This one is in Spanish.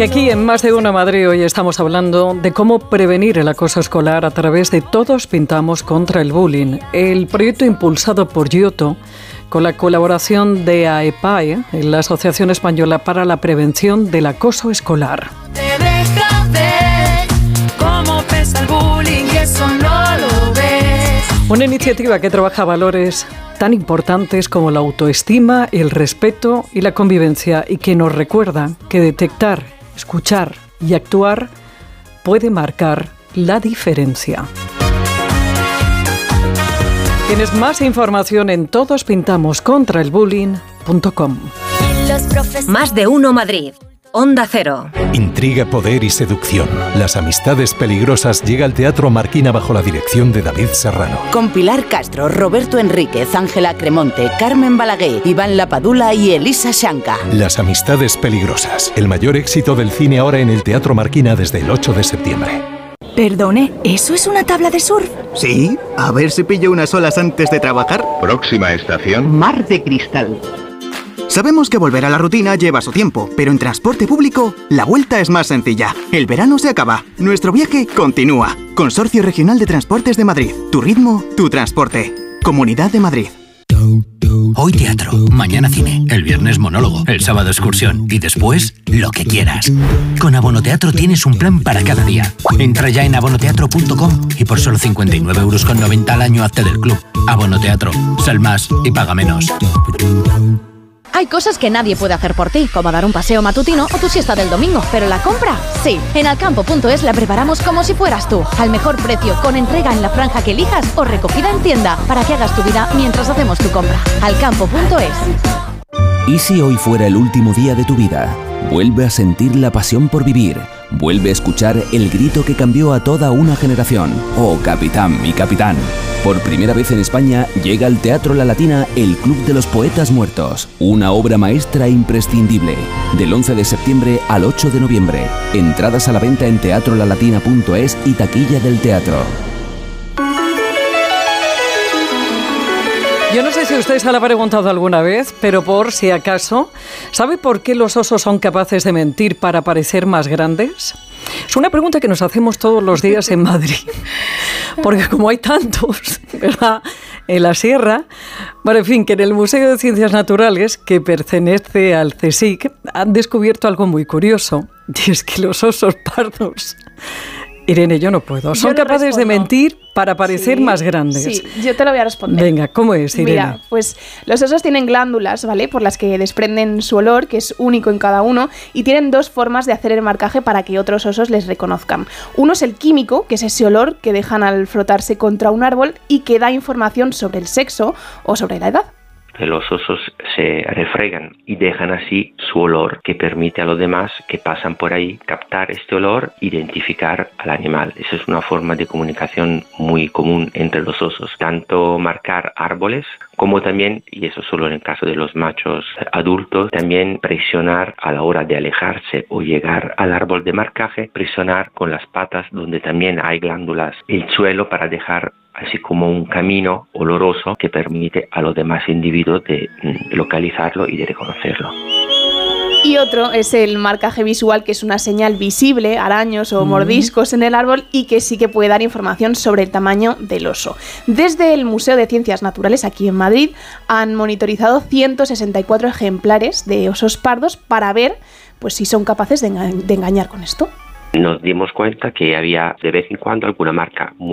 Que aquí en Más de Uno Madrid hoy estamos hablando de cómo prevenir el acoso escolar a través de Todos Pintamos contra el Bullying, el proyecto impulsado por Giotto con la colaboración de AEPAE, la Asociación Española para la Prevención del Acoso Escolar. Una iniciativa que trabaja valores tan importantes como la autoestima, el respeto y la convivencia, y que nos recuerda que detectar, escuchar y actuar puede marcar la diferencia. Tienes más información en todospintamoscontraelbullying.com. Más de Uno Madrid. Onda Cero. Intriga, poder y seducción. Las amistades peligrosas llega al Teatro Marquina bajo la dirección de David Serrano. Con Pilar Castro, Roberto Enríquez, Ángela Cremonte, Carmen Balaguer, Iván Lapadula y Elisa Shanka. Las amistades peligrosas. El mayor éxito del cine ahora en el Teatro Marquina desde el 8 de septiembre. Perdone, ¿eso es una tabla de surf? Sí, a ver si pillo unas olas antes de trabajar. Próxima estación. Mar de Cristal. Sabemos que volver a la rutina lleva su tiempo, pero en transporte público la vuelta es más sencilla. El verano se acaba, nuestro viaje continúa. Consorcio Regional de Transportes de Madrid. Tu ritmo, tu transporte. Comunidad de Madrid. Hoy teatro, mañana cine, el viernes monólogo, el sábado excursión y después lo que quieras. Con Abonoteatro tienes un plan para cada día. Entra ya en abonoteatro.com y por solo 59,90 € al año hazte del club. Abonoteatro, sal más y paga menos. Hay cosas que nadie puede hacer por ti, como dar un paseo matutino o tu siesta del domingo, pero la compra, sí. En Alcampo.es la preparamos como si fueras tú, al mejor precio, con entrega en la franja que elijas o recogida en tienda, para que hagas tu vida mientras hacemos tu compra. Alcampo.es. ¿Y si hoy fuera el último día de tu vida? Vuelve a sentir la pasión por vivir. Vuelve a escuchar el grito que cambió a toda una generación. Oh, capitán, mi capitán. Por primera vez en España llega al Teatro La Latina el Club de los Poetas Muertos. Una obra maestra imprescindible. Del 11 de septiembre al 8 de noviembre. Entradas a la venta en teatrolalatina.es y taquilla del teatro. Yo no sé si usted se lo ha preguntado alguna vez, pero por si acaso, ¿sabe por qué los osos son capaces de mentir para parecer más grandes? Es una pregunta que nos hacemos todos los días en Madrid, porque como hay tantos, ¿verdad?, en la sierra, bueno, en fin, que en el Museo de Ciencias Naturales, que pertenece al CSIC, han descubierto algo muy curioso, y es que los osos pardos... Irene, yo no puedo. Son capaces de mentir para parecer más grandes. Sí, yo te lo voy a responder. Venga, ¿cómo es, Irene? Mira, pues los osos tienen glándulas, ¿vale?, por las que desprenden su olor, que es único en cada uno, y tienen dos formas de hacer el marcaje para que otros osos les reconozcan. Uno es el químico, que es ese olor que dejan al frotarse contra un árbol y que da información sobre el sexo o sobre la edad. Los osos se refregan y dejan así su olor, que permite a los demás que pasan por ahí captar este olor, identificar al animal. Esa es una forma de comunicación muy común entre los osos, tanto marcar árboles como también, y eso solo en el caso de los machos adultos, también presionar a la hora de alejarse o llegar al árbol de marcaje, presionar con las patas donde también hay glándulas el suelo para dejar así como un camino oloroso que permite a los demás individuos de localizarlo y de reconocerlo. Y otro es el marcaje visual, que es una señal visible, araños o mordiscos en el árbol, y que sí que puede dar información sobre el tamaño del oso. Desde el Museo de Ciencias Naturales aquí en Madrid han monitorizado 164 ejemplares de osos pardos para ver, pues, si son capaces de engañar con esto. Nos dimos cuenta que había de vez en cuando alguna marca muy